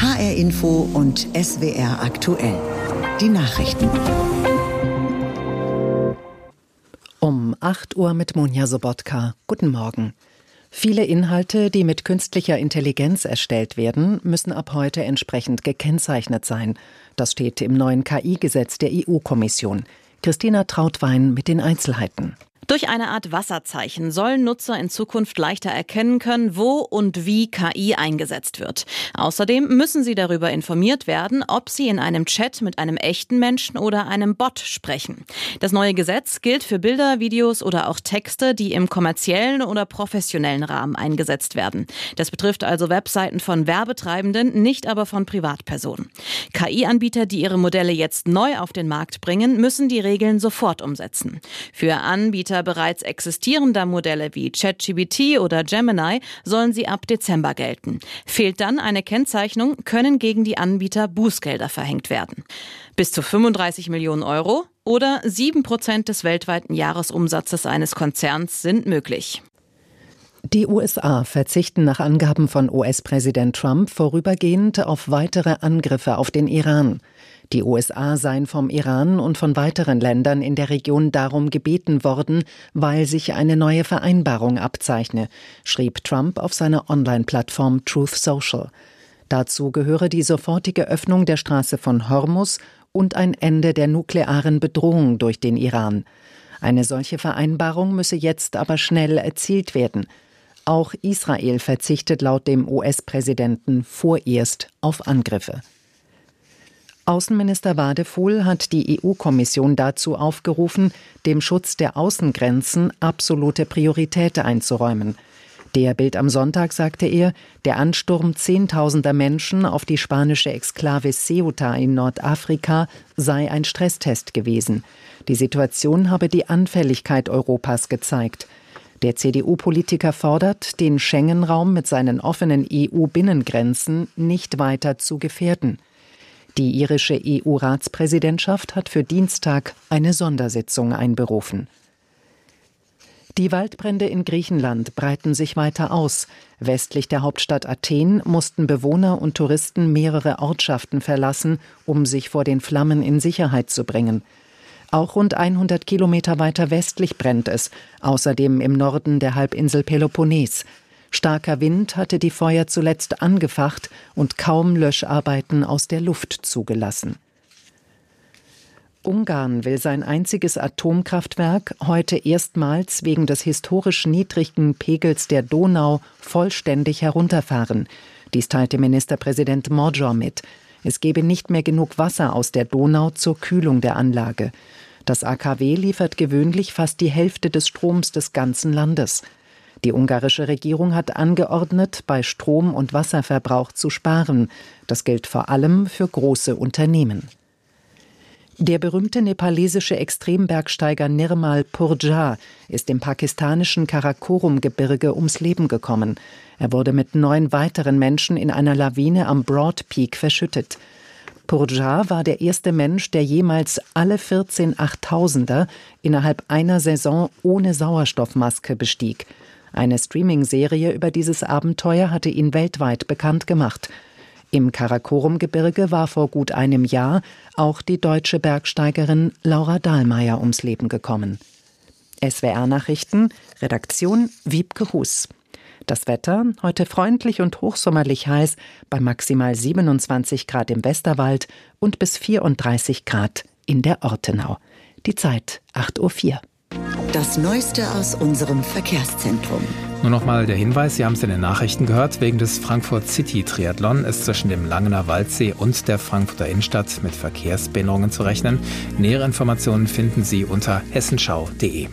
HR Info und SWR aktuell. Die Nachrichten. Um 8 Uhr mit Monja Sobotka. Guten Morgen. Viele Inhalte, die mit künstlicher Intelligenz erstellt werden, müssen ab heute entsprechend gekennzeichnet sein. Das steht im neuen KI-Gesetz der EU-Kommission. Christina Trautwein mit den Einzelheiten. Durch eine Art Wasserzeichen sollen Nutzer in Zukunft leichter erkennen können, wo und wie KI eingesetzt wird. Außerdem müssen sie darüber informiert werden, ob sie in einem Chat mit einem echten Menschen oder einem Bot sprechen. Das neue Gesetz gilt für Bilder, Videos oder auch Texte, die im kommerziellen oder professionellen Rahmen eingesetzt werden. Das betrifft also Webseiten von Werbetreibenden, nicht aber von Privatpersonen. KI-Anbieter, die ihre Modelle jetzt neu auf den Markt bringen, müssen die Regeln sofort umsetzen. Für Anbieter bereits existierender Modelle wie ChatGPT oder Gemini sollen sie ab Dezember gelten. Fehlt dann eine Kennzeichnung, können gegen die Anbieter Bußgelder verhängt werden. Bis zu 35 Millionen Euro oder 7% des weltweiten Jahresumsatzes eines Konzerns sind möglich. Die USA verzichten nach Angaben von US-Präsident Trump vorübergehend auf weitere Angriffe auf den Iran. Die USA seien vom Iran und von weiteren Ländern in der Region darum gebeten worden, weil sich eine neue Vereinbarung abzeichne, schrieb Trump auf seiner Online-Plattform Truth Social. Dazu gehöre die sofortige Öffnung der Straße von Hormuz und ein Ende der nuklearen Bedrohung durch den Iran. Eine solche Vereinbarung müsse jetzt aber schnell erzielt werden. Auch Israel verzichtet laut dem US-Präsidenten vorerst auf Angriffe. Außenminister Wadefuhl hat die EU-Kommission dazu aufgerufen, dem Schutz der Außengrenzen absolute Priorität einzuräumen. Der Bild am Sonntag sagte er, der Ansturm Zehntausender Menschen auf die spanische Exklave Ceuta in Nordafrika sei ein Stresstest gewesen. Die Situation habe die Anfälligkeit Europas gezeigt. Der CDU-Politiker fordert, den Schengen-Raum mit seinen offenen EU-Binnengrenzen nicht weiter zu gefährden. Die irische EU-Ratspräsidentschaft hat für Dienstag eine Sondersitzung einberufen. Die Waldbrände in Griechenland breiten sich weiter aus. Westlich der Hauptstadt Athen mussten Bewohner und Touristen mehrere Ortschaften verlassen, um sich vor den Flammen in Sicherheit zu bringen. Auch rund 100 Kilometer weiter westlich brennt es, außerdem im Norden der Halbinsel Peloponnes. Starker Wind hatte die Feuer zuletzt angefacht und kaum Löscharbeiten aus der Luft zugelassen. Ungarn will sein einziges Atomkraftwerk heute erstmals wegen des historisch niedrigen Pegels der Donau vollständig herunterfahren. Dies teilte Ministerpräsident Magyar mit. Es gebe nicht mehr genug Wasser aus der Donau zur Kühlung der Anlage. Das AKW liefert gewöhnlich fast die Hälfte des Stroms des ganzen Landes. Die ungarische Regierung hat angeordnet, bei Strom- und Wasserverbrauch zu sparen. Das gilt vor allem für große Unternehmen. Der berühmte nepalesische Extrembergsteiger Nirmal Purja ist im pakistanischen Karakorum-Gebirge ums Leben gekommen. Er wurde mit 9 weiteren Menschen in einer Lawine am Broad Peak verschüttet. Purja war der erste Mensch, der jemals alle 14 Achttausender innerhalb einer Saison ohne Sauerstoffmaske bestieg. Eine Streaming-Serie über dieses Abenteuer hatte ihn weltweit bekannt gemacht. Im Karakorum-Gebirge war vor gut einem Jahr auch die deutsche Bergsteigerin Laura Dahlmeier ums Leben gekommen. SWR-Nachrichten, Redaktion Wiebke Hus. Das Wetter, heute freundlich und hochsommerlich heiß, bei maximal 27 Grad im Westerwald und bis 34 Grad in der Ortenau. Die Zeit 8:04 Uhr. Das Neueste aus unserem Verkehrszentrum. Nur noch mal der Hinweis, Sie haben es in den Nachrichten gehört, wegen des Frankfurt City Triathlon ist zwischen dem Langener Waldsee und der Frankfurter Innenstadt mit Verkehrsbehinderungen zu rechnen. Nähere Informationen finden Sie unter hessenschau.de.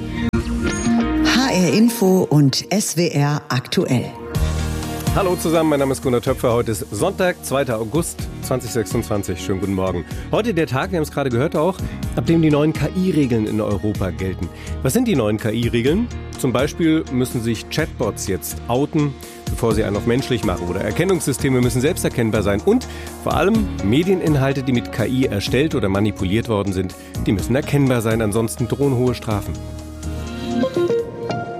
HR Info und SWR aktuell. Hallo zusammen, mein Name ist Gunnar Töpfer. Heute ist Sonntag, 2. August 2026. Schönen guten Morgen. Heute der Tag, wir haben es gerade gehört auch, ab dem die neuen KI-Regeln in Europa gelten. Was sind die neuen KI-Regeln? Zum Beispiel müssen sich Chatbots jetzt outen, bevor sie einen auf menschlich machen. Oder Erkennungssysteme müssen selbsterkennbar sein. Und vor allem Medieninhalte, die mit KI erstellt oder manipuliert worden sind, die müssen erkennbar sein. Ansonsten drohen hohe Strafen.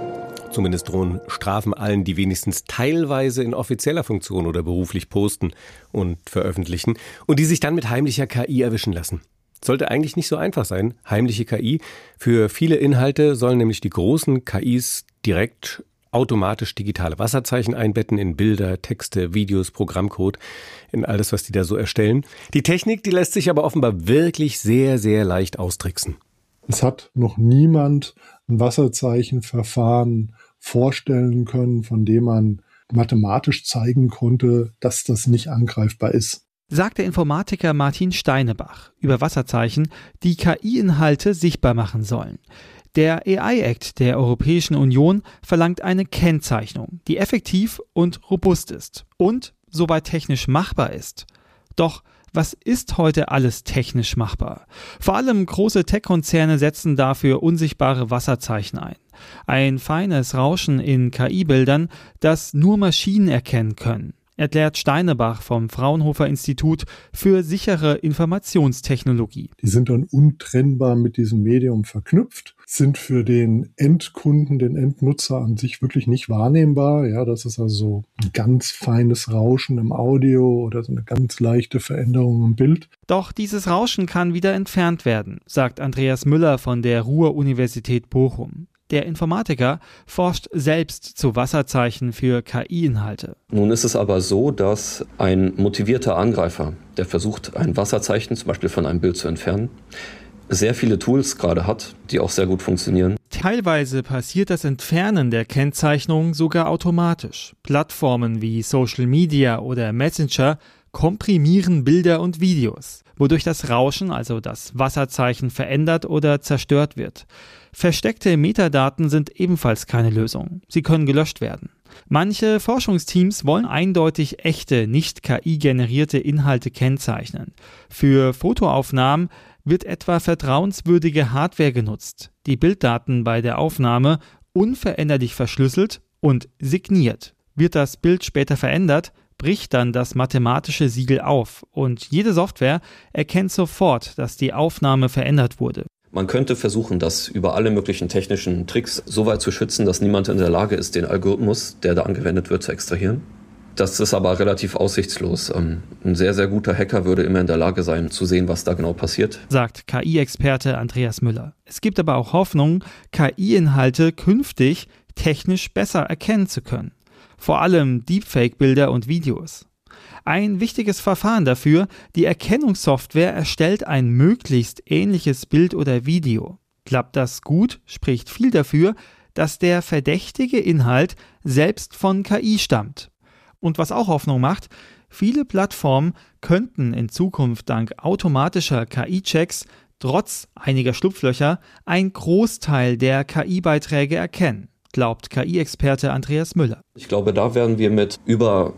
Zumindest drohen Strafen allen, die wenigstens teilweise in offizieller Funktion oder beruflich posten und veröffentlichen und die sich dann mit heimlicher KI erwischen lassen. Sollte eigentlich nicht so einfach sein, heimliche KI. Für viele Inhalte sollen nämlich die großen KIs direkt automatisch digitale Wasserzeichen einbetten in Bilder, Texte, Videos, Programmcode, in alles, was die da so erstellen. Die Technik, die lässt sich aber offenbar wirklich sehr, sehr leicht austricksen. Es hat noch niemand ein Wasserzeichenverfahren vorstellen können, von dem man mathematisch zeigen konnte, dass das nicht angreifbar ist. Sagt der Informatiker Martin Steinebach über Wasserzeichen, die KI-Inhalte sichtbar machen sollen. Der AI-Act der Europäischen Union verlangt eine Kennzeichnung, die effektiv und robust ist und soweit technisch machbar ist. Doch was ist heute alles technisch machbar? Vor allem große Tech-Konzerne setzen dafür unsichtbare Wasserzeichen ein. Ein feines Rauschen in KI-Bildern, das nur Maschinen erkennen können, erklärt Steinebach vom Fraunhofer Institut für sichere Informationstechnologie. Die sind dann untrennbar mit diesem Medium verknüpft, sind für den Endkunden, den Endnutzer an sich wirklich nicht wahrnehmbar. Ja, das ist also ein ganz feines Rauschen im Audio oder so eine ganz leichte Veränderung im Bild. Doch dieses Rauschen kann wieder entfernt werden, sagt Andreas Müller von der Ruhr-Universität Bochum. Der Informatiker forscht selbst zu Wasserzeichen für KI-Inhalte. Nun ist es aber so, dass ein motivierter Angreifer, der versucht, ein Wasserzeichen zum Beispiel von einem Bild zu entfernen, sehr viele Tools gerade hat, die auch sehr gut funktionieren. Teilweise passiert das Entfernen der Kennzeichnung sogar automatisch. Plattformen wie Social Media oder Messenger komprimieren Bilder und Videos, wodurch das Rauschen, also das Wasserzeichen, verändert oder zerstört wird. Versteckte Metadaten sind ebenfalls keine Lösung. Sie können gelöscht werden. Manche Forschungsteams wollen eindeutig echte, nicht KI-generierte Inhalte kennzeichnen. Für Fotoaufnahmen wird etwa vertrauenswürdige Hardware genutzt, die Bilddaten bei der Aufnahme unveränderlich verschlüsselt und signiert. Wird das Bild später verändert, bricht dann das mathematische Siegel auf und jede Software erkennt sofort, dass die Aufnahme verändert wurde. Man könnte versuchen, das über alle möglichen technischen Tricks so weit zu schützen, dass niemand in der Lage ist, den Algorithmus, der da angewendet wird, zu extrahieren. Das ist aber relativ aussichtslos. Ein sehr, sehr guter Hacker würde immer in der Lage sein, zu sehen, was da genau passiert, sagt KI-Experte Andreas Müller. Es gibt aber auch Hoffnung, KI-Inhalte künftig technisch besser erkennen zu können. Vor allem Deepfake-Bilder und Videos. Ein wichtiges Verfahren dafür, die Erkennungssoftware erstellt ein möglichst ähnliches Bild oder Video. Klappt das gut, spricht viel dafür, dass der verdächtige Inhalt selbst von KI stammt. Und was auch Hoffnung macht, viele Plattformen könnten in Zukunft dank automatischer KI-Checks trotz einiger Schlupflöcher einen Großteil der KI-Beiträge erkennen, glaubt KI-Experte Andreas Müller. Ich glaube, da werden wir mit über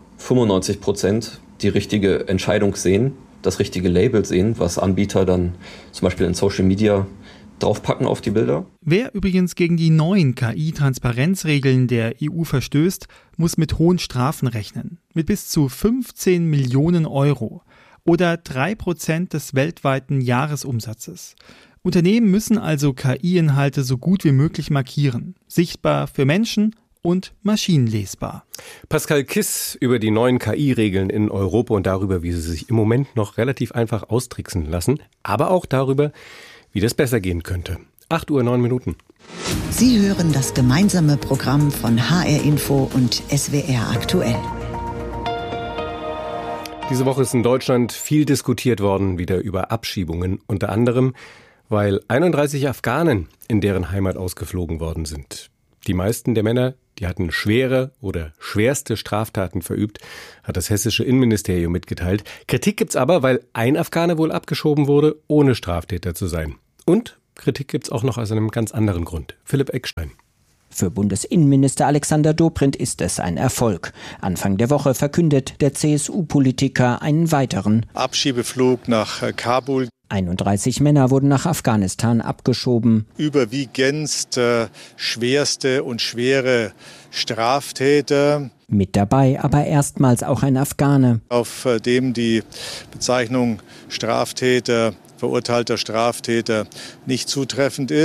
95% die richtige Entscheidung sehen, das richtige Label sehen, was Anbieter dann zum Beispiel in Social Media draufpacken auf die Bilder. Wer übrigens gegen die neuen KI-Transparenzregeln der EU verstößt, muss mit hohen Strafen rechnen. Mit bis zu 15 Millionen Euro oder 3% des weltweiten Jahresumsatzes. Unternehmen müssen also KI-Inhalte so gut wie möglich markieren. Sichtbar für Menschen und maschinenlesbar. Pascal Kiss über die neuen KI-Regeln in Europa und darüber, wie sie sich im Moment noch relativ einfach austricksen lassen, aber auch darüber, wie das besser gehen könnte. 8:09 Uhr. Sie hören das gemeinsame Programm von HR Info und SWR aktuell. Diese Woche ist in Deutschland viel diskutiert worden, wieder über Abschiebungen, unter anderem, weil 31 Afghanen in deren Heimat ausgeflogen worden sind. Die meisten der Männer, die hatten schwere oder schwerste Straftaten verübt, hat das hessische Innenministerium mitgeteilt. Kritik gibt's aber, weil ein Afghane wohl abgeschoben wurde, ohne Straftäter zu sein. Und Kritik gibt's auch noch aus einem ganz anderen Grund. Philipp Eckstein. Für Bundesinnenminister Alexander Dobrindt ist es ein Erfolg. Anfang der Woche verkündet der CSU-Politiker einen weiteren Abschiebeflug nach Kabul. 31 Männer wurden nach Afghanistan abgeschoben. Überwiegend schwerste und schwere Straftäter. Mit dabei aber erstmals auch ein Afghane, auf dem die Bezeichnung Straftäter, verurteilter Straftäter nicht zutreffend ist.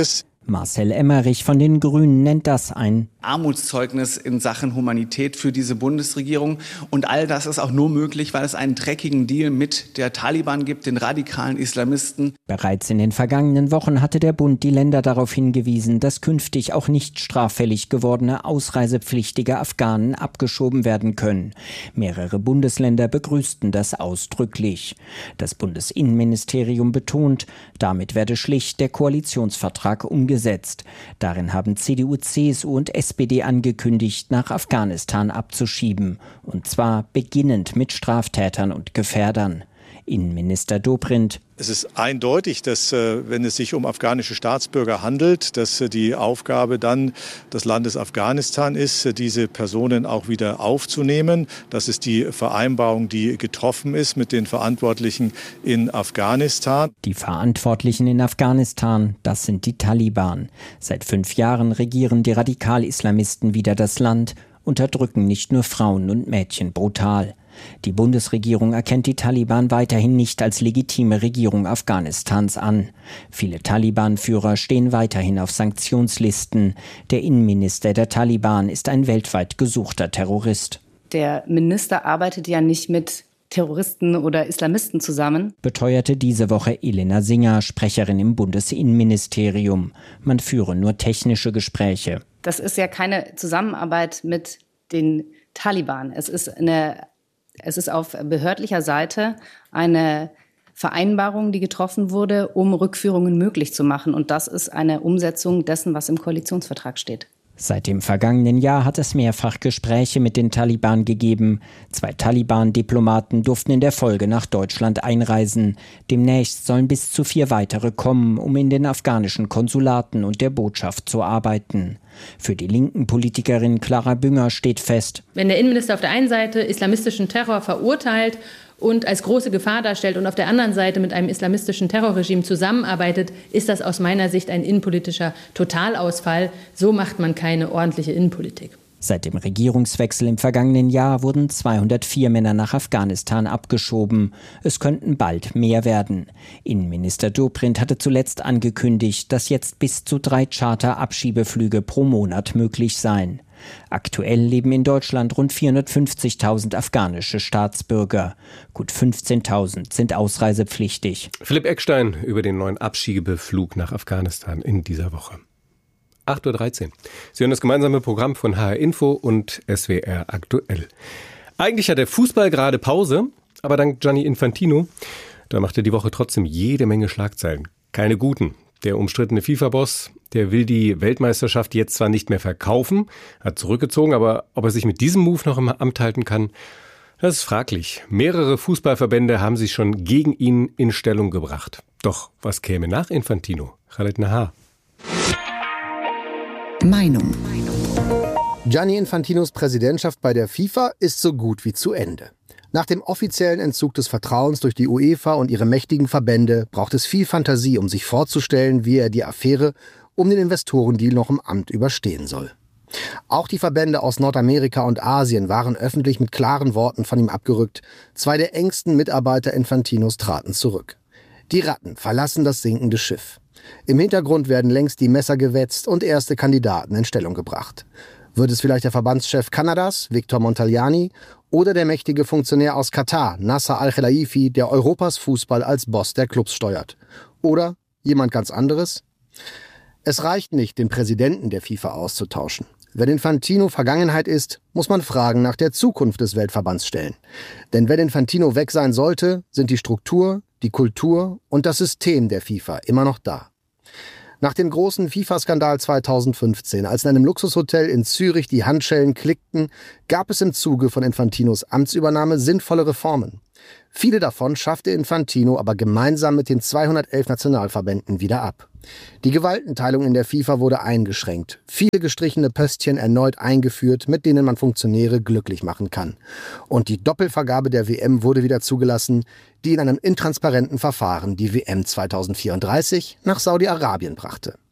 Marcel Emmerich von den Grünen nennt das ein Armutszeugnis in Sachen Humanität für diese Bundesregierung. Und all das ist auch nur möglich, weil es einen dreckigen Deal mit der Taliban gibt, den radikalen Islamisten. Bereits in den vergangenen Wochen hatte der Bund die Länder darauf hingewiesen, dass künftig auch nicht straffällig gewordene ausreisepflichtige Afghanen abgeschoben werden können. Mehrere Bundesländer begrüßten das ausdrücklich. Das Bundesinnenministerium betont, damit werde schlicht der Koalitionsvertrag umgesetzt. Darin haben CDU, CSU und SPD angekündigt, nach Afghanistan abzuschieben. Und zwar beginnend mit Straftätern und Gefährdern. Innenminister Dobrindt: Es ist eindeutig, dass, wenn es sich um afghanische Staatsbürger handelt, dass die Aufgabe dann des Landes Afghanistan ist, diese Personen auch wieder aufzunehmen. Das ist die Vereinbarung, die getroffen ist mit den Verantwortlichen in Afghanistan. Die Verantwortlichen in Afghanistan, das sind die Taliban. Seit 5 Jahren regieren die Radikal-Islamisten wieder das Land, unterdrücken nicht nur Frauen und Mädchen brutal. Die Bundesregierung erkennt die Taliban weiterhin nicht als legitime Regierung Afghanistans an. Viele Taliban-Führer stehen weiterhin auf Sanktionslisten. Der Innenminister der Taliban ist ein weltweit gesuchter Terrorist. Der Minister arbeitet ja nicht mit Terroristen oder Islamisten zusammen, beteuerte diese Woche Elena Singer, Sprecherin im Bundesinnenministerium. Man führe nur technische Gespräche. Das ist ja keine Zusammenarbeit mit den Taliban. Es ist auf behördlicher Seite eine Vereinbarung, die getroffen wurde, um Rückführungen möglich zu machen. Und das ist eine Umsetzung dessen, was im Koalitionsvertrag steht. Seit dem vergangenen Jahr hat es mehrfach Gespräche mit den Taliban gegeben. 2 Taliban-Diplomaten durften in der Folge nach Deutschland einreisen. Demnächst sollen bis zu 4 weitere kommen, um in den afghanischen Konsulaten und der Botschaft zu arbeiten. Für die linken Politikerin Clara Bünger steht fest: Wenn der Innenminister auf der einen Seite islamistischen Terror verurteilt und als große Gefahr darstellt und auf der anderen Seite mit einem islamistischen Terrorregime zusammenarbeitet, ist das aus meiner Sicht ein innenpolitischer Totalausfall. So macht man keine ordentliche Innenpolitik. Seit dem Regierungswechsel im vergangenen Jahr wurden 204 Männer nach Afghanistan abgeschoben. Es könnten bald mehr werden. Innenminister Dobrindt hatte zuletzt angekündigt, dass jetzt bis zu 3 Charter-Abschiebeflüge pro Monat möglich seien. Aktuell leben in Deutschland rund 450.000 afghanische Staatsbürger. Gut 15.000 sind ausreisepflichtig. Philipp Eckstein über den neuen Abschiebeflug nach Afghanistan in dieser Woche. 8.13 Uhr. Sie hören das gemeinsame Programm von HR Info und SWR aktuell. Eigentlich hat der Fußball gerade Pause, aber dank Gianni Infantino, da macht er die Woche trotzdem jede Menge Schlagzeilen. Keine guten. Der umstrittene FIFA-Boss, der will die Weltmeisterschaft jetzt zwar nicht mehr verkaufen, hat zurückgezogen, aber ob er sich mit diesem Move noch im Amt halten kann, das ist fraglich. Mehrere Fußballverbände haben sich schon gegen ihn in Stellung gebracht. Doch was käme nach Infantino? Khaled Nahar. Meinung. Gianni Infantinos Präsidentschaft bei der FIFA ist so gut wie zu Ende. Nach dem offiziellen Entzug des Vertrauens durch die UEFA und ihre mächtigen Verbände braucht es viel Fantasie, um sich vorzustellen, wie er die Affäre um den Investorendeal noch im Amt überstehen soll. Auch die Verbände aus Nordamerika und Asien waren öffentlich mit klaren Worten von ihm abgerückt. 2 der engsten Mitarbeiter Infantinos traten zurück. Die Ratten verlassen das sinkende Schiff. Im Hintergrund werden längst die Messer gewetzt und erste Kandidaten in Stellung gebracht. Wird es vielleicht der Verbandschef Kanadas, Victor Montagliani, oder der mächtige Funktionär aus Katar, Nasser Al-Khelaifi, der Europas Fußball als Boss der Clubs steuert? Oder jemand ganz anderes? Es reicht nicht, den Präsidenten der FIFA auszutauschen. Wenn Infantino Vergangenheit ist, muss man Fragen nach der Zukunft des Weltverbands stellen. Denn wenn Infantino weg sein sollte, sind die Struktur, die Kultur und das System der FIFA immer noch da. Nach dem großen FIFA-Skandal 2015, als in einem Luxushotel in Zürich die Handschellen klickten, gab es im Zuge von Infantinos Amtsübernahme sinnvolle Reformen. Viele davon schaffte Infantino aber gemeinsam mit den 211 Nationalverbänden wieder ab. Die Gewaltenteilung in der FIFA wurde eingeschränkt, viele gestrichene Pöstchen erneut eingeführt, mit denen man Funktionäre glücklich machen kann. Und die Doppelvergabe der WM wurde wieder zugelassen, die in einem intransparenten Verfahren die WM 2034 nach Saudi-Arabien brachte.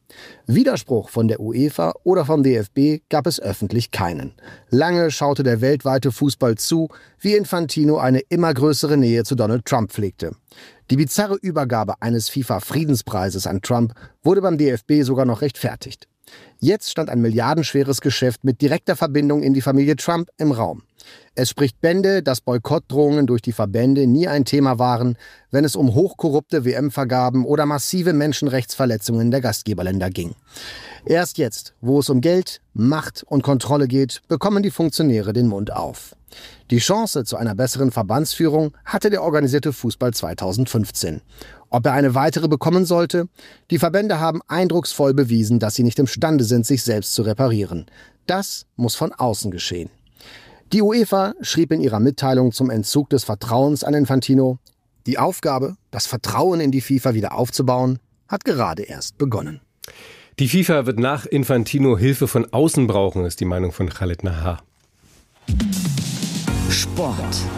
Widerspruch von der UEFA oder vom DFB gab es öffentlich keinen. Lange schaute der weltweite Fußball zu, wie Infantino eine immer größere Nähe zu Donald Trump pflegte. Die bizarre Übergabe eines FIFA-Friedenspreises an Trump wurde beim DFB sogar noch rechtfertigt. Jetzt stand ein milliardenschweres Geschäft mit direkter Verbindung in die Familie Trump im Raum. Es spricht Bände, dass Boykottdrohungen durch die Verbände nie ein Thema waren, wenn es um hochkorrupte WM-Vergaben oder massive Menschenrechtsverletzungen der Gastgeberländer ging. Erst jetzt, wo es um Geld, Macht und Kontrolle geht, bekommen die Funktionäre den Mund auf. Die Chance zu einer besseren Verbandsführung hatte der organisierte Fußball 2015. Ob er eine weitere bekommen sollte? Die Verbände haben eindrucksvoll bewiesen, dass sie nicht imstande sind, sich selbst zu reparieren. Das muss von außen geschehen. Die UEFA schrieb in ihrer Mitteilung zum Entzug des Vertrauens an Infantino: Die Aufgabe, das Vertrauen in die FIFA wieder aufzubauen, hat gerade erst begonnen. Die FIFA wird nach Infantino Hilfe von außen brauchen, ist die Meinung von Khaled Nahar. Sport.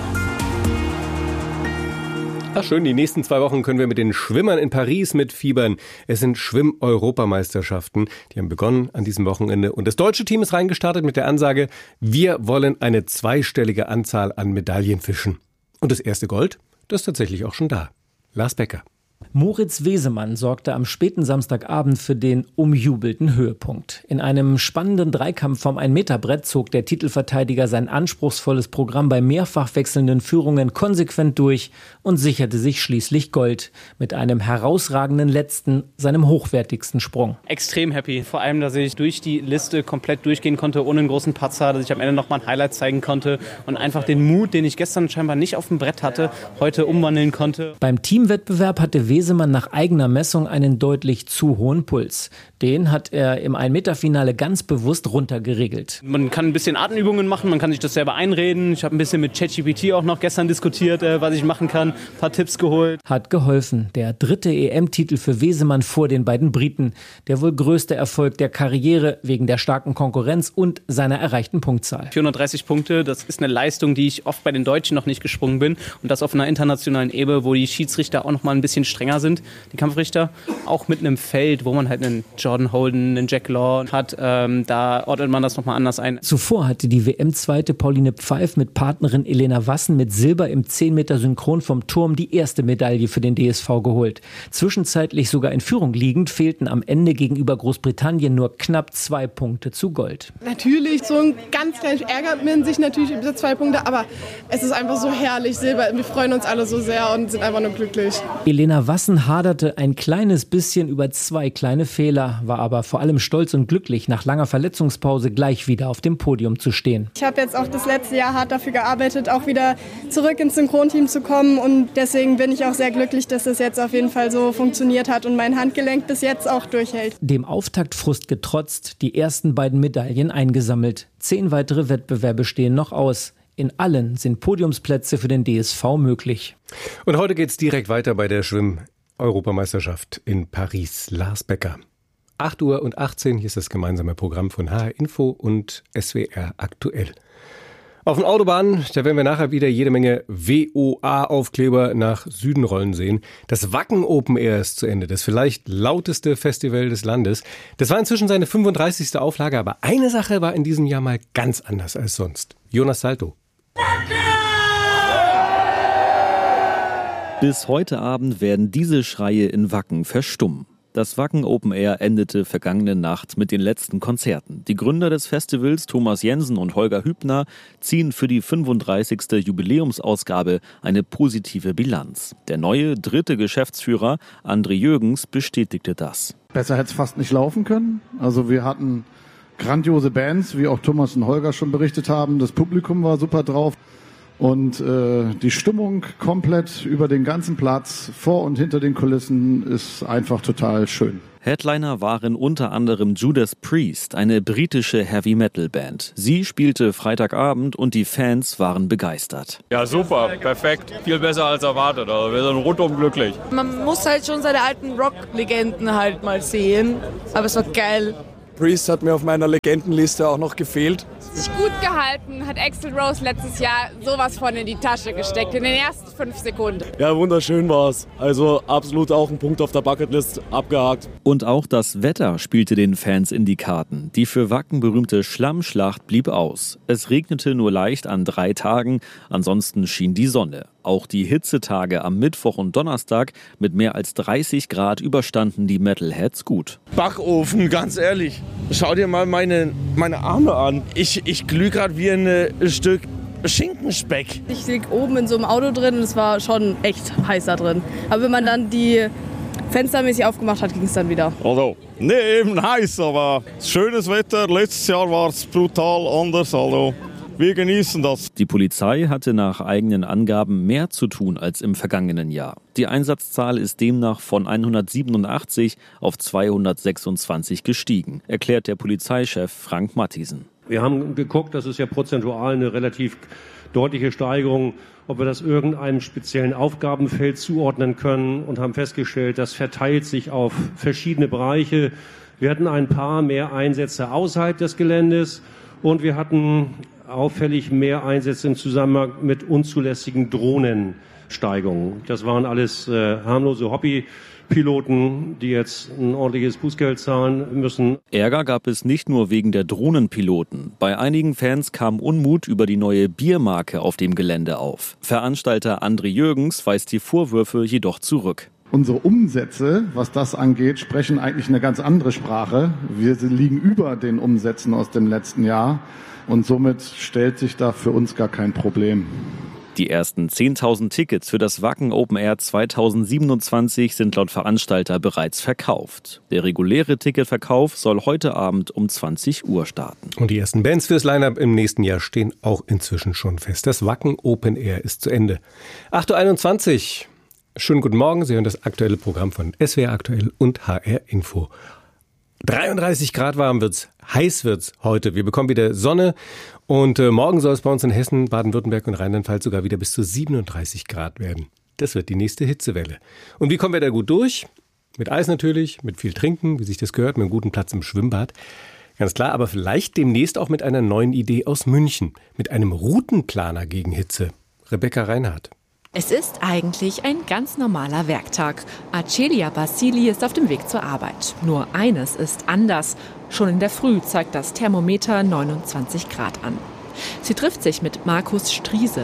Ach schön, die nächsten 2 Wochen können wir mit den Schwimmern in Paris mitfiebern. Es sind Schwimm-Europameisterschaften. Die haben begonnen an diesem Wochenende. Und das deutsche Team ist reingestartet mit der Ansage: Wir wollen eine 2-stellige Anzahl an Medaillen fischen. Und das erste Gold, das ist tatsächlich auch schon da. Lars Becker. Moritz Wesemann sorgte am späten Samstagabend für den umjubelten Höhepunkt. In einem spannenden Dreikampf vom 1-Meter-Brett zog der Titelverteidiger sein anspruchsvolles Programm bei mehrfach wechselnden Führungen konsequent durch und sicherte sich schließlich Gold mit einem herausragenden letzten, seinem hochwertigsten Sprung. Extrem happy, vor allem, dass ich durch die Liste komplett durchgehen konnte, ohne einen großen Patzer, dass ich am Ende nochmal ein Highlight zeigen konnte und einfach den Mut, den ich gestern scheinbar nicht auf dem Brett hatte, heute umwandeln konnte. Beim Teamwettbewerb hatte Wesemann nach eigener Messung einen deutlich zu hohen Puls. Den hat er im 1-Meter-Finale ganz bewusst runtergeregelt. Man kann ein bisschen Atemübungen machen, man kann sich das selber einreden. Ich habe ein bisschen mit ChatGPT auch noch gestern diskutiert, was ich machen kann, ein paar Tipps geholt. Hat geholfen. Der 3. EM-Titel für Wesemann vor den beiden Briten. Der wohl größte Erfolg der Karriere wegen der starken Konkurrenz und seiner erreichten Punktzahl. 430 Punkte, das ist eine Leistung, die ich oft bei den Deutschen noch nicht gesprungen bin. Und das auf einer internationalen Ebene, wo die Schiedsrichter auch noch mal ein bisschen strenger sind, die Kampfrichter. Auch mit einem Feld, wo man halt einen Jordan Holden, einen Jack Law hat, da ordnet man das nochmal anders ein. Zuvor hatte die WM-Zweite Pauline Pfeif mit Partnerin Elena Wassen mit Silber im 10-Meter Synchron vom Turm die erste Medaille für den DSV geholt. Zwischenzeitlich sogar in Führung liegend, fehlten am Ende gegenüber Großbritannien nur knapp 2 Punkte zu Gold. Natürlich, so ein ganz kleines ärgert man sich natürlich über diese 2 Punkte, aber es ist einfach so herrlich, Silber. Wir freuen uns alle so sehr und sind einfach nur glücklich. Elena Wassen haderte ein kleines bisschen über 2 kleine Fehler, war aber vor allem stolz und glücklich, nach langer Verletzungspause gleich wieder auf dem Podium zu stehen. Ich habe jetzt auch das letzte Jahr hart dafür gearbeitet, auch wieder zurück ins Synchronteam zu kommen und deswegen bin ich auch sehr glücklich, dass es jetzt auf jeden Fall so funktioniert hat und mein Handgelenk bis jetzt auch durchhält. Dem Auftaktfrust getrotzt, die ersten beiden Medaillen eingesammelt. 10 weitere Wettbewerbe stehen noch aus. In allen sind Podiumsplätze für den DSV möglich. Und heute geht's direkt weiter bei der Schwimm-Europameisterschaft in Paris. Lars Becker. 8:18 Uhr, hier ist das gemeinsame Programm von HR Info und SWR aktuell. Auf den Autobahnen, da werden wir nachher wieder jede Menge WOA-Aufkleber nach Süden rollen sehen. Das Wacken Open Air ist zu Ende, das vielleicht lauteste Festival des Landes. Das war inzwischen seine 35. Auflage, aber eine Sache war in diesem Jahr mal ganz anders als sonst. Jonas Salto. Bis heute Abend werden diese Schreie in Wacken verstummen. Das Wacken Open Air endete vergangene Nacht mit den letzten Konzerten. Die Gründer des Festivals, Thomas Jensen und Holger Hübner, ziehen für die 35. Jubiläumsausgabe eine positive Bilanz. Der neue 3. Geschäftsführer, André Jürgens, bestätigte das. Besser hätte es fast nicht laufen können. Also wir hatten grandiose Bands, wie auch Thomas und Holger schon berichtet haben. Das Publikum war super drauf. Und die Stimmung komplett über den ganzen Platz, vor und hinter den Kulissen, ist einfach total schön. Headliner waren unter anderem Judas Priest, eine britische Heavy-Metal-Band. Sie spielte Freitagabend und die Fans waren begeistert. Ja, super, perfekt. Viel besser als erwartet. Also wir sind rundum glücklich. Man muss halt schon seine alten Rock-Legenden halt mal sehen. Aber es war geil. Priest hat mir auf meiner Legendenliste auch noch gefehlt. Sich gut gehalten, hat Axl Rose letztes Jahr sowas von in die Tasche gesteckt. In den ersten 5 Sekunden. Ja, wunderschön war's. Also absolut auch ein Punkt auf der Bucketlist abgehakt. Und auch das Wetter spielte den Fans in die Karten. Die für Wacken berühmte Schlammschlacht blieb aus. Es regnete nur leicht an 3 Tagen, ansonsten schien die Sonne. Auch die Hitzetage am Mittwoch und Donnerstag mit mehr als 30 Grad überstanden die Metalheads gut. Backofen, ganz ehrlich. Schau dir mal meine Arme an. Ich glühe gerade wie ein Stück Schinkenspeck. Ich lieg oben in so einem Auto drin und es war schon echt heiß da drin. Aber wenn man dann die fenstermäßig aufgemacht hat, ging es dann wieder. Also, nee, eben heiß, aber schönes Wetter. Letztes Jahr war es brutal anders, also wir genießen das. Die Polizei hatte nach eigenen Angaben mehr zu tun als im vergangenen Jahr. Die Einsatzzahl ist demnach von 187 auf 226 gestiegen, erklärt der Polizeichef Frank Mathiesen. Wir haben geguckt, das ist ja prozentual eine relativ deutliche Steigerung, ob wir das irgendeinem speziellen Aufgabenfeld zuordnen können und haben festgestellt, das verteilt sich auf verschiedene Bereiche. Wir hatten ein paar mehr Einsätze außerhalb des Geländes und wir hatten auffällig mehr Einsätze im Zusammenhang mit unzulässigen Drohnensteigungen. Das waren alles harmlose Hobbypiloten, die jetzt ein ordentliches Bußgeld zahlen müssen. Ärger gab es nicht nur wegen der Drohnenpiloten. Bei einigen Fans kam Unmut über die neue Biermarke auf dem Gelände auf. Veranstalter André Jürgens weist die Vorwürfe jedoch zurück. Unsere Umsätze, was das angeht, sprechen eigentlich eine ganz andere Sprache. Wir liegen über den Umsätzen aus dem letzten Jahr und somit stellt sich da für uns gar kein Problem. Die ersten 10.000 Tickets für das Wacken Open Air 2027 sind laut Veranstalter bereits verkauft. Der reguläre Ticketverkauf soll heute Abend um 20 Uhr starten. Und die ersten Bands fürs Line-Up im nächsten Jahr stehen auch inzwischen schon fest. Das Wacken Open Air ist zu Ende. 8.21 Uhr. Schönen guten Morgen. Sie hören das aktuelle Programm von SWR Aktuell und HR Info. 33 Grad warm wird's, heiß wird's heute. Wir bekommen wieder Sonne und morgen soll es bei uns in Hessen, Baden-Württemberg und Rheinland-Pfalz sogar wieder bis zu 37 Grad werden. Das wird die nächste Hitzewelle. Und wie kommen wir da gut durch? Mit Eis natürlich, mit viel Trinken, wie sich das gehört, mit einem guten Platz im Schwimmbad. Ganz klar, aber vielleicht demnächst auch mit einer neuen Idee aus München. Mit einem Routenplaner gegen Hitze. Rebecca Reinhardt. Es ist eigentlich ein ganz normaler Werktag. Acelia Basili ist auf dem Weg zur Arbeit. Nur eines ist anders. Schon in der Früh zeigt das Thermometer 29 Grad an. Sie trifft sich mit Markus Striese.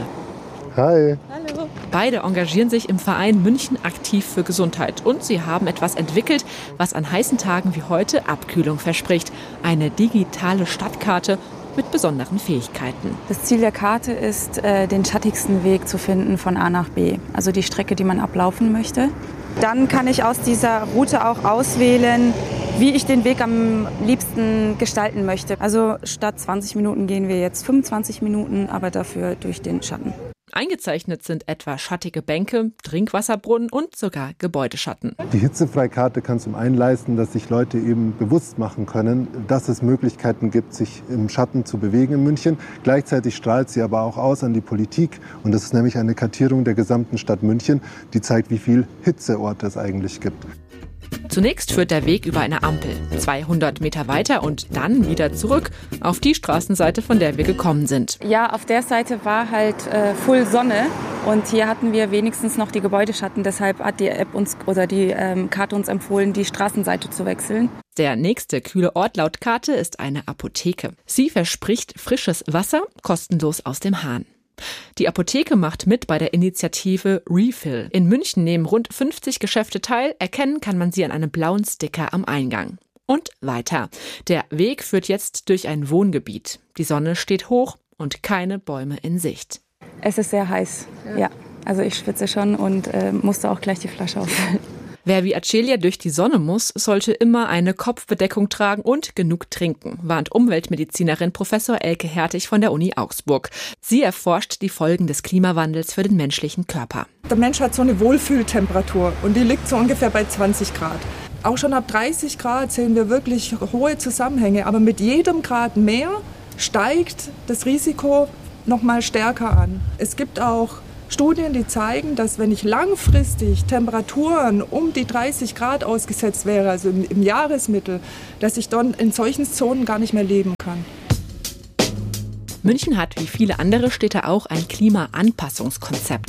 Hi. Hallo. Beide engagieren sich im Verein München aktiv für Gesundheit. Und sie haben etwas entwickelt, was an heißen Tagen wie heute Abkühlung verspricht. Eine digitale Stadtkarte mit besonderen Fähigkeiten. Das Ziel der Karte ist, den schattigsten Weg zu finden von A nach B, also die Strecke, die man ablaufen möchte. Dann kann ich aus dieser Route auch auswählen, wie ich den Weg am liebsten gestalten möchte. Also statt 20 Minuten gehen wir jetzt 25 Minuten, aber dafür durch den Schatten. Eingezeichnet sind etwa schattige Bänke, Trinkwasserbrunnen und sogar Gebäudeschatten. Die Hitzefreikarte kann zum einen leisten, dass sich Leute eben bewusst machen können, dass es Möglichkeiten gibt, sich im Schatten zu bewegen in München. Gleichzeitig strahlt sie aber auch aus an die Politik. Und das ist nämlich eine Kartierung der gesamten Stadt München, die zeigt, wie viel Hitzeorte es eigentlich gibt. Zunächst führt der Weg über eine Ampel, 200 Meter weiter und dann wieder zurück auf die Straßenseite, von der wir gekommen sind. Ja, auf der Seite war halt Full Sonne und hier hatten wir wenigstens noch die Gebäudeschatten. Deshalb hat die App uns oder die Karte uns empfohlen, die Straßenseite zu wechseln. Der nächste kühle Ort laut Karte ist eine Apotheke. Sie verspricht frisches Wasser, kostenlos aus dem Hahn. Die Apotheke macht mit bei der Initiative Refill. In München nehmen rund 50 Geschäfte teil. Erkennen kann man sie an einem blauen Sticker am Eingang. Und weiter. Der Weg führt jetzt durch ein Wohngebiet. Die Sonne steht hoch und keine Bäume in Sicht. Es ist sehr heiß, ja. Also ich schwitze schon und musste auch gleich die Flasche aufhalten. Wer wie Acelia durch die Sonne muss, sollte immer eine Kopfbedeckung tragen und genug trinken, warnt Umweltmedizinerin Professor Elke Hertig von der Uni Augsburg. Sie erforscht die Folgen des Klimawandels für den menschlichen Körper. Der Mensch hat so eine Wohlfühltemperatur und die liegt so ungefähr bei 20 Grad. Auch schon ab 30 Grad sehen wir wirklich hohe Zusammenhänge, aber mit jedem Grad mehr steigt das Risiko noch mal stärker an. Es gibt auch Studien, die zeigen, dass wenn ich langfristig Temperaturen um die 30 Grad ausgesetzt wäre, also im Jahresmittel, dass ich dann in solchen Zonen gar nicht mehr leben kann. München hat wie viele andere Städte auch ein Klimaanpassungskonzept.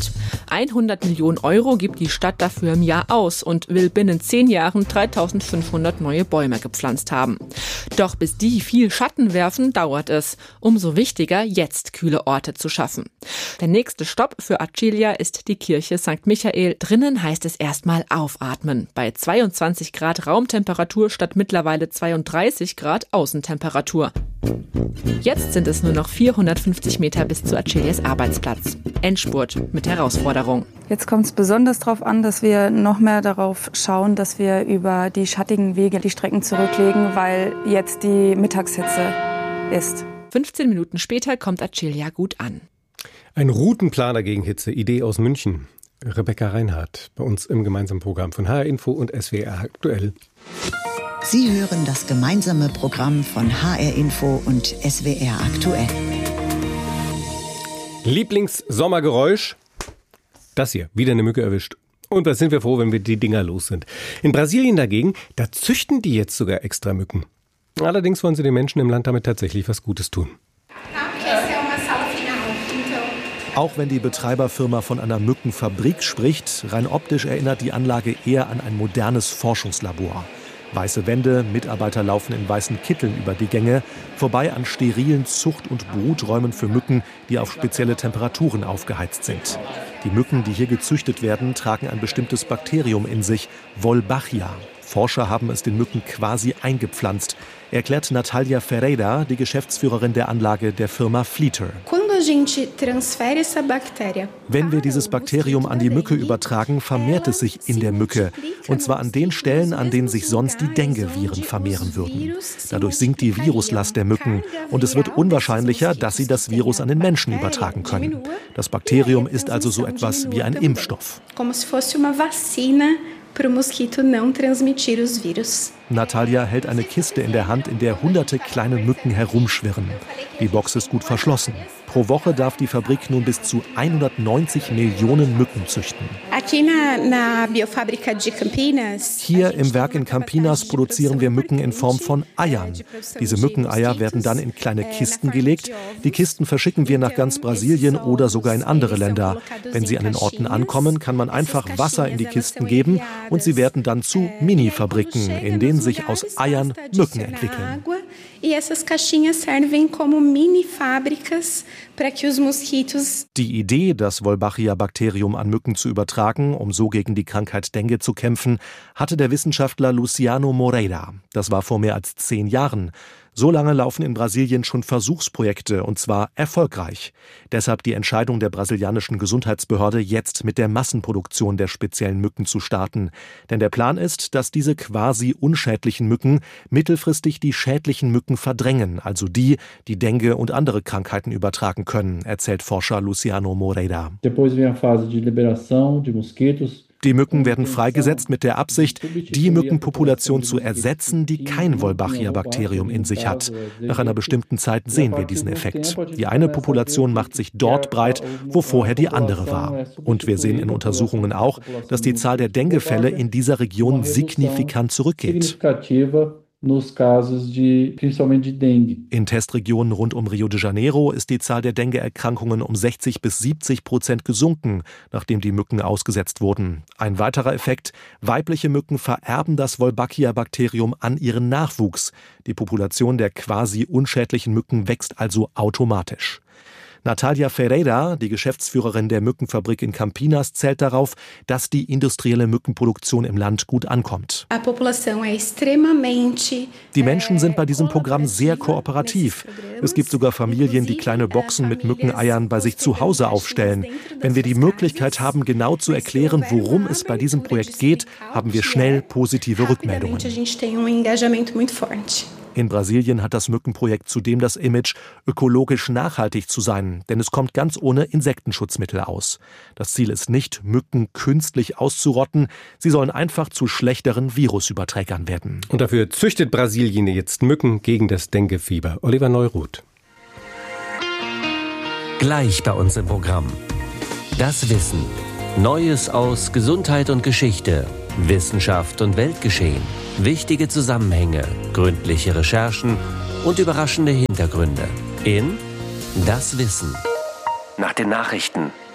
100 Millionen Euro gibt die Stadt dafür im Jahr aus und will binnen 10 Jahren 3.500 neue Bäume gepflanzt haben. Doch bis die viel Schatten werfen, dauert es. Umso wichtiger, jetzt kühle Orte zu schaffen. Der nächste Stopp für Acilia ist die Kirche St. Michael. Drinnen heißt es erstmal aufatmen. Bei 22 Grad Raumtemperatur statt mittlerweile 32 Grad Außentemperatur. Jetzt sind es nur noch 450 Meter bis zu Acilias Arbeitsplatz. Endspurt mit Herausforderung. Jetzt kommt es besonders darauf an, dass wir noch mehr darauf schauen, dass wir über die schattigen Wege die Strecken zurücklegen, weil jetzt die Mittagshitze ist. 15 Minuten später kommt Acilia gut an. Ein Routenplaner gegen Hitze, Idee aus München. Rebecca Reinhardt, bei uns im gemeinsamen Programm von HR Info und SWR aktuell. Sie hören das gemeinsame Programm von HR Info und SWR aktuell. Lieblingssommergeräusch? Das hier, wieder eine Mücke erwischt. Und da sind wir froh, wenn wir die Dinger los sind. In Brasilien dagegen, da züchten die jetzt sogar extra Mücken. Allerdings wollen sie den Menschen im Land damit tatsächlich was Gutes tun. Auch wenn die Betreiberfirma von einer Mückenfabrik spricht, rein optisch erinnert die Anlage eher an ein modernes Forschungslabor. Weiße Wände, Mitarbeiter laufen in weißen Kitteln über die Gänge, vorbei an sterilen Zucht- und Bruträumen für Mücken, die auf spezielle Temperaturen aufgeheizt sind. Die Mücken, die hier gezüchtet werden, tragen ein bestimmtes Bakterium in sich, Wolbachia. Forscher haben es den Mücken quasi eingepflanzt, erklärt Natalia Ferreira, die Geschäftsführerin der Anlage der Firma Fleeter. Wenn wir dieses Bakterium an die Mücke übertragen, vermehrt es sich in der Mücke. Und zwar an den Stellen, an denen sich sonst die Dengue-Viren vermehren würden. Dadurch sinkt die Viruslast der Mücken und es wird unwahrscheinlicher, dass sie das Virus an den Menschen übertragen können. Das Bakterium ist also so etwas wie ein Impfstoff. Natalia hält eine Kiste in der Hand, in der hunderte kleine Mücken herumschwirren. Die Box ist gut verschlossen. Pro Woche darf die Fabrik nun bis zu 190 Millionen Mücken züchten. Hier im Werk in Campinas produzieren wir Mücken in Form von Eiern. Diese Mückeneier werden dann in kleine Kisten gelegt. Die Kisten verschicken wir nach ganz Brasilien oder sogar in andere Länder. Wenn sie an den Orten ankommen, kann man einfach Wasser in die Kisten geben und sie werden dann zu Mini-Fabriken, in denen sich aus Eiern Mücken entwickeln. Die Idee, das Wolbachia-Bakterium an Mücken zu übertragen, um so gegen die Krankheit Dengue zu kämpfen, hatte der Wissenschaftler Luciano Moreira. Das war vor mehr als 10 Jahren. So lange laufen in Brasilien schon Versuchsprojekte, und zwar erfolgreich. Deshalb die Entscheidung der brasilianischen Gesundheitsbehörde, jetzt mit der Massenproduktion der speziellen Mücken zu starten. Denn der Plan ist, dass diese quasi unschädlichen Mücken mittelfristig die schädlichen Mücken verdrängen, also die Dengue und andere Krankheiten übertragen können, erzählt Forscher Luciano Moreira. Die Mücken werden freigesetzt mit der Absicht, die Mückenpopulation zu ersetzen, die kein Wolbachia-Bakterium in sich hat. Nach einer bestimmten Zeit sehen wir diesen Effekt. Die eine Population macht sich dort breit, wo vorher die andere war. Und wir sehen in Untersuchungen auch, dass die Zahl der Dengue-Fälle in dieser Region signifikant zurückgeht. In Testregionen rund um Rio de Janeiro ist die Zahl der Dengue-Erkrankungen um 60-70% gesunken, nachdem die Mücken ausgesetzt wurden. Ein weiterer Effekt: weibliche Mücken vererben das Wolbachia-Bakterium an ihren Nachwuchs. Die Population der quasi unschädlichen Mücken wächst also automatisch. Natalia Ferreira, die Geschäftsführerin der Mückenfabrik in Campinas, zählt darauf, dass die industrielle Mückenproduktion im Land gut ankommt. Die Menschen sind bei diesem Programm sehr kooperativ. Es gibt sogar Familien, die kleine Boxen mit Mückeneiern bei sich zu Hause aufstellen. Wenn wir die Möglichkeit haben, genau zu erklären, worum es bei diesem Projekt geht, haben wir schnell positive Rückmeldungen. In Brasilien hat das Mückenprojekt zudem das Image, ökologisch nachhaltig zu sein, denn es kommt ganz ohne Insektenschutzmittel aus. Das Ziel ist nicht, Mücken künstlich auszurotten, sie sollen einfach zu schlechteren Virusüberträgern werden. Und dafür züchtet Brasilien jetzt Mücken gegen das Denguefieber. Oliver Neuroth. Gleich bei uns im Programm. Das Wissen. Neues aus Gesundheit und Geschichte, Wissenschaft und Weltgeschehen. Wichtige Zusammenhänge, gründliche Recherchen und überraschende Hintergründe in Das Wissen. Nach den Nachrichten.